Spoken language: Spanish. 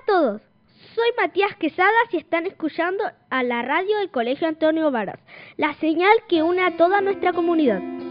a todos, soy Matías Quesadas y están escuchando a la radio del Colegio Antonio Varas, la señal que une a toda nuestra comunidad.